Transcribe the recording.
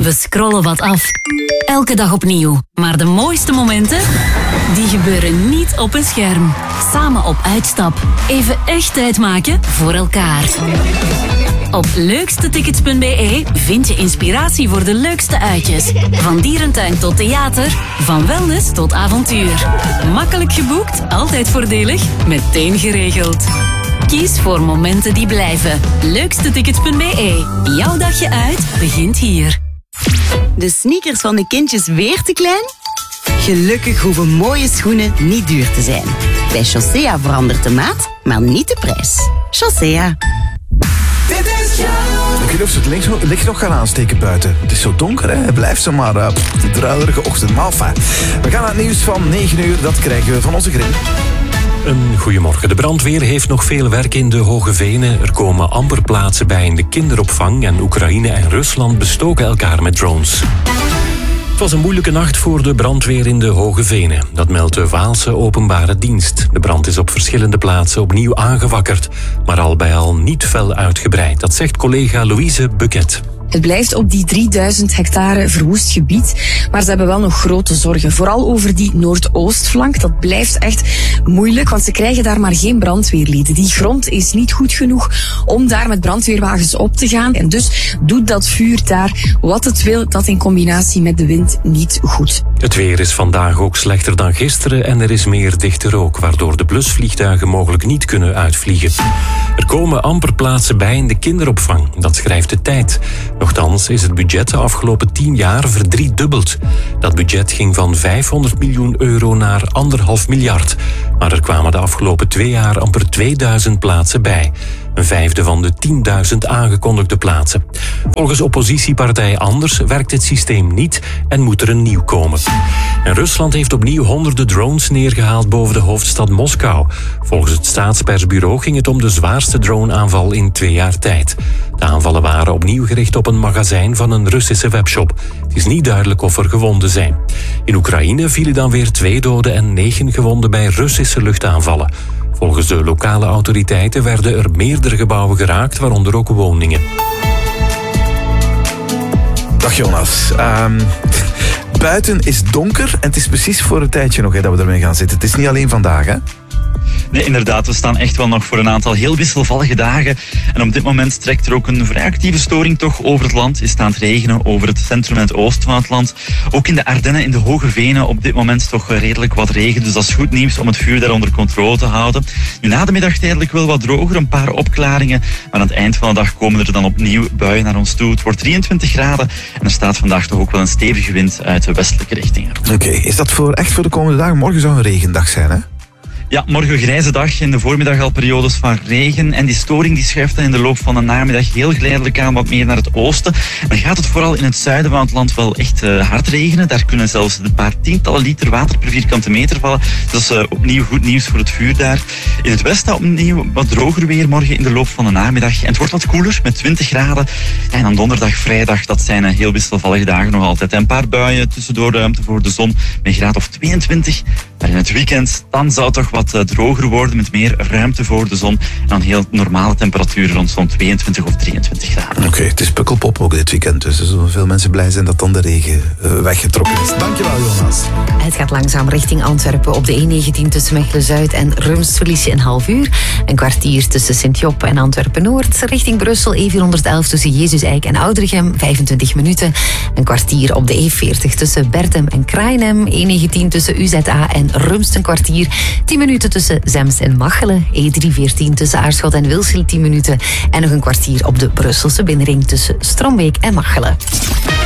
We scrollen wat af. Elke dag opnieuw. Maar de mooiste momenten, die gebeuren niet op een scherm. Samen op uitstap. Even echt tijd maken voor elkaar. Op leukstetickets.be vind je inspiratie voor de leukste uitjes. Van dierentuin tot theater, van wellness tot avontuur. Makkelijk geboekt, altijd voordelig, meteen geregeld. Kies voor momenten die blijven. Leukstetickets.be. Jouw dagje uit begint hier. De sneakers van de kindjes weer te klein? Gelukkig hoeven mooie schoenen niet duur te zijn. Bij Chaussea verandert de maat, maar niet de prijs. Chaussea. Ik weet niet of ze het licht nog gaan aansteken buiten. Het is zo donker, hè? Het blijft zomaar een druilerige ochtend. Maar enfin, we gaan naar het nieuws van 9 uur. Dat krijgen we van onze Grim. Een goedemorgen. De brandweer heeft nog veel werk in de Hoge Venen. Er komen amper plaatsen bij in de kinderopvang en Oekraïne en Rusland bestoken elkaar met drones. Het was een moeilijke nacht voor de brandweer in de Hoge Venen. Dat meldt de Waalse Openbare Dienst. De brand is op verschillende plaatsen opnieuw aangewakkerd, maar al bij al niet fel uitgebreid. Dat zegt collega Louise Buket. Het blijft op die 3000 hectare verwoest gebied, maar ze hebben wel nog grote zorgen. Vooral over die noordoostflank. Dat blijft echt moeilijk, want ze krijgen daar maar geen brandweerlieden. Die grond is niet goed genoeg om daar met brandweerwagens op te gaan. En dus doet dat vuur daar wat het wil, dat in combinatie met de wind niet goed. Het weer is vandaag ook slechter dan gisteren en er is meer dichte rook, waardoor de blusvliegtuigen mogelijk niet kunnen uitvliegen. Er komen amper plaatsen bij in de kinderopvang, dat schrijft de Tijd. Nochtans is het budget de afgelopen 10 jaar verdriedubbeld. Dat budget ging van 500 miljoen euro naar 1,5 miljard. Maar er kwamen de afgelopen 2 jaar amper 2000 plaatsen bij. Een vijfde van de 10.000 aangekondigde plaatsen. Volgens oppositiepartij Anders werkt het systeem niet en moet er een nieuw komen. En Rusland heeft opnieuw honderden drones neergehaald boven de hoofdstad Moskou. Volgens het staatspersbureau ging het om de zwaarste droneaanval in 2 jaar tijd. De aanvallen waren opnieuw gericht op een magazijn van een Russische webshop. Het is niet duidelijk of er gewonden zijn. In Oekraïne vielen dan weer 2 doden en 9 gewonden bij Russische luchtaanvallen. Volgens de lokale autoriteiten werden er meerdere gebouwen geraakt, waaronder ook woningen. Dag Jonas. Buiten is donker en het is precies voor een tijdje nog dat we ermee gaan zitten. Het is niet alleen vandaag, hè? Nee, inderdaad. We staan echt wel nog voor een aantal heel wisselvallige dagen. En op dit moment trekt er ook een vrij actieve storing toch over het land. Is aan het regenen over het centrum en het oosten van het land. Ook in de Ardennen, in de Hoge Venen, op dit moment toch redelijk wat regen. Dus dat is goed nieuws om het vuur daar onder controle te houden. Nu na de middag tijdelijk wel wat droger, een paar opklaringen. Maar aan het eind van de dag komen er dan opnieuw buien naar ons toe. Het wordt 23 graden en er staat vandaag toch ook wel een stevige wind uit de westelijke richting. Oké, is dat echt voor de komende dagen? Morgen zou een regendag zijn, hè? Ja, morgen grijze dag. In de voormiddag al periodes van regen. En die storing die schuift dan in de loop van de namiddag heel geleidelijk aan wat meer naar het oosten. Dan gaat het vooral in het zuiden van het land wel echt hard regenen. Daar kunnen zelfs een paar tientallen liter water per vierkante meter vallen. Dat is opnieuw goed nieuws voor het vuur daar. In het westen opnieuw wat droger weer morgen in de loop van de namiddag. En het wordt wat koeler met 20 graden. En dan donderdag, vrijdag, dat zijn heel wisselvallige dagen nog altijd. En een paar buien, tussendoor ruimte voor de zon met een graad of 22. Maar in het weekend, dan zou het toch wat droger worden met meer ruimte voor de zon. En dan heel normale temperaturen rond zo'n 22 of 23 graden. Oké, het is pukkelpop ook dit weekend. Dus er zullen veel mensen blij zijn dat dan de regen weggetrokken is. Dankjewel, Jonas. Het gaat langzaam richting Antwerpen. Op de E19 tussen Mechelen-Zuid en Rumst verlies je een half uur. Een kwartier tussen Sint-Job en Antwerpen-Noord. Richting Brussel E411 tussen Jezus-Eik en Oudregem, 25 minuten. Een kwartier op de E40 tussen Bertem en Krainem. E19 tussen UZA en Rumst een kwartier. 10 minuten tussen Zems en Machelen. E314 tussen Aarschot en Wilsel 10 minuten. En nog een kwartier op de Brusselse binnenring tussen Strombeek en Machelen.